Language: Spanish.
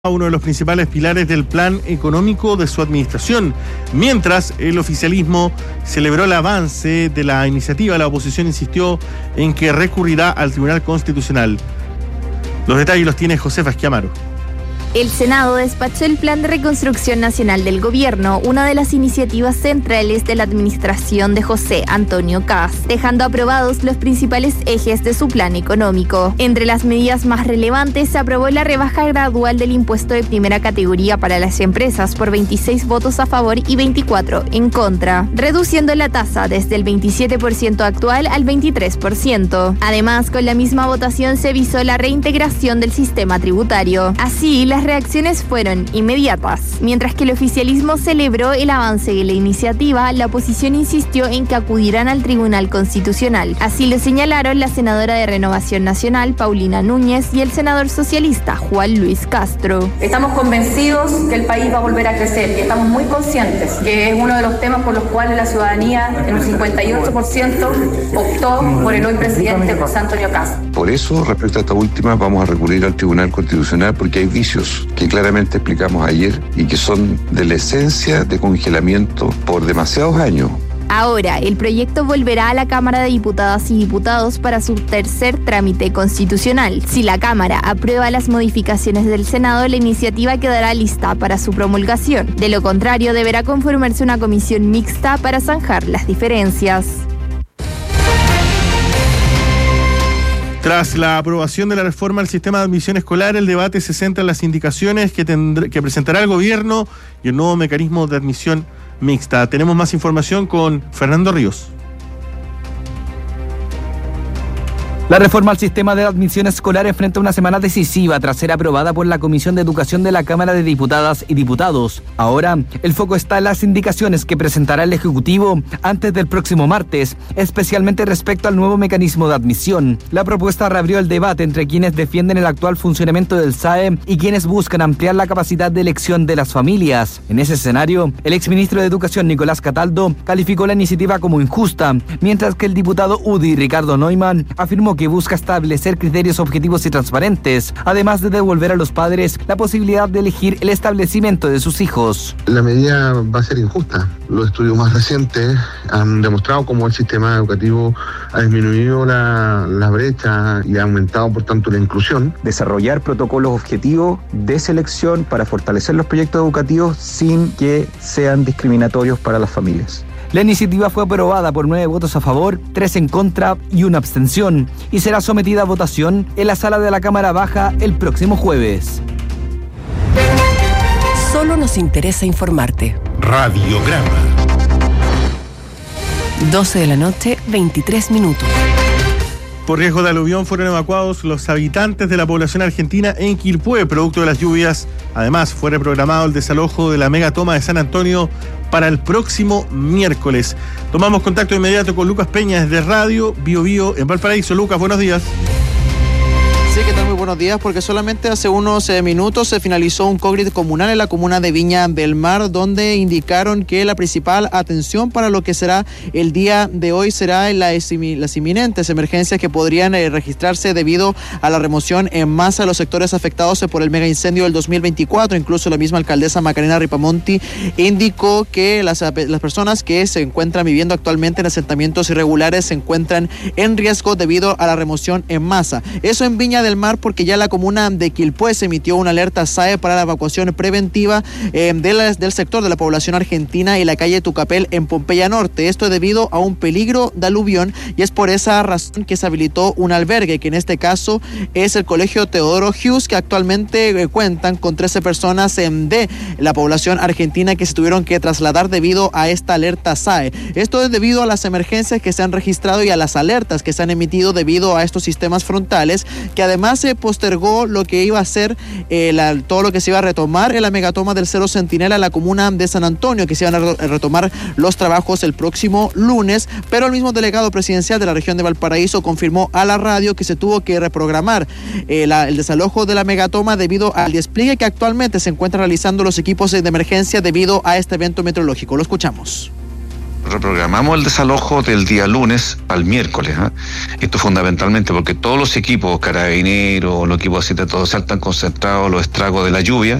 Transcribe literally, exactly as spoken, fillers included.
uno de los principales pilares del plan económico de su administración. Mientras el oficialismo celebró el avance de la iniciativa, la oposición insistió en que recurrirá al Tribunal Constitucional. Los detalles los tiene Josefa Esquiamaro. El Senado despachó el Plan de Reconstrucción Nacional del Gobierno, una de las iniciativas centrales de la administración de José Antonio Kast, dejando aprobados los principales ejes de su plan económico. Entre las medidas más relevantes se aprobó la rebaja gradual del impuesto de primera categoría para las empresas por veintiséis votos a favor y veinticuatro en contra, reduciendo la tasa desde el veintisiete por ciento actual al veintitrés por ciento. Además, con la misma votación se visó la reintegración del sistema tributario. Así, las Las reacciones fueron inmediatas. Mientras que el oficialismo celebró el avance de la iniciativa, la oposición insistió en que acudirán al Tribunal Constitucional. Así lo señalaron la senadora de Renovación Nacional, Paulina Núñez, y el senador socialista, Juan Luis Castro. Estamos convencidos que el país va a volver a crecer y estamos muy conscientes que es uno de los temas por los cuales la ciudadanía, en un cincuenta y ocho por ciento, optó por el hoy presidente José Antonio Kast. Por eso, respecto a esta última, vamos a recurrir al Tribunal Constitucional porque hay vicios que claramente explicamos ayer y que son de la esencia de congelamiento por demasiados años. Ahora, el proyecto volverá a la Cámara de Diputadas y Diputados para su tercer trámite constitucional. Si la Cámara aprueba las modificaciones del Senado, la iniciativa quedará lista para su promulgación. De lo contrario, deberá conformarse una comisión mixta para zanjar las diferencias. Tras la aprobación de la reforma al sistema de admisión escolar, el debate se centra en las indicaciones que, tendrá, que presentará el gobierno y el nuevo mecanismo de admisión mixta. Tenemos más información con Fernando Ríos. La reforma al sistema de admisión escolar enfrenta una semana decisiva tras ser aprobada por la Comisión de Educación de la Cámara de Diputadas y Diputados. Ahora, el foco está en las indicaciones que presentará el Ejecutivo antes del próximo martes, especialmente respecto al nuevo mecanismo de admisión. La propuesta reabrió el debate entre quienes defienden el actual funcionamiento del S A E y quienes buscan ampliar la capacidad de elección de las familias. En ese escenario, el exministro de Educación, Nicolás Cataldo, calificó la iniciativa como injusta, mientras que el diputado U D I, Ricardo Neumann, afirmó que que busca establecer criterios objetivos y transparentes, además de devolver a los padres la posibilidad de elegir el establecimiento de sus hijos. La medida va a ser injusta. Los estudios más recientes han demostrado cómo el sistema educativo ha disminuido la, la brecha y ha aumentado, por tanto, la inclusión. Desarrollar protocolos objetivos de selección para fortalecer los proyectos educativos sin que sean discriminatorios para las familias. La iniciativa fue aprobada por nueve votos a favor, tres en contra y una abstención, y será sometida a votación en la sala de la Cámara Baja el próximo jueves. Solo nos interesa informarte. Radiograma. doce de la noche, veintitrés minutos. Por riesgo de aluvión fueron evacuados los habitantes de la población argentina en Quilpué, producto de las lluvias. Además, fue reprogramado el desalojo de la megatoma de San Antonio para el próximo miércoles. Tomamos contacto inmediato con Lucas Peña desde Radio Bio Bio en Valparaíso. Lucas, buenos días. Sí, ¿qué tal? Muy buenos días, porque solamente hace unos eh, minutos se finalizó un congreso comunal en la comuna de Viña del Mar, donde indicaron que la principal atención para lo que será el día de hoy será en la, las inminentes emergencias que podrían eh, registrarse debido a la remoción en masa de los sectores afectados por el mega incendio del dos mil veinticuatro. Incluso la misma alcaldesa Macarena Ripamonti indicó que las, las personas que se encuentran viviendo actualmente en asentamientos irregulares se encuentran en riesgo debido a la remoción en masa. Eso en Viña del Mar, porque ya la comuna de Quilpué se emitió una alerta S A E para la evacuación preventiva eh, de la, del sector de la población argentina y la calle Tucapel en Pompeya Norte. Esto debido a un peligro de aluvión, y es por esa razón que se habilitó un albergue, que en este caso es el Colegio Teodoro Hughes, que actualmente eh, cuentan con trece personas eh, de la población argentina que se tuvieron que trasladar debido a esta alerta S A E. Esto es debido a las emergencias que se han registrado y a las alertas que se han emitido debido a estos sistemas frontales, que además se postergó lo que iba a ser eh, la, todo lo que se iba a retomar en la megatoma del Cerro Centinela en la comuna de San Antonio, que se iban a re- retomar los trabajos el próximo lunes, pero el mismo delegado presidencial de la región de Valparaíso confirmó a la radio que se tuvo que reprogramar eh, la, el desalojo de la megatoma debido al despliegue que actualmente se encuentran realizando los equipos de emergencia debido a este evento meteorológico. Lo escuchamos. reprogramamos el desalojo del día lunes al miércoles. ¿eh? Esto fundamentalmente porque todos los equipos, carabineros, los equipos así de todo, están concentrados los estragos de la lluvia.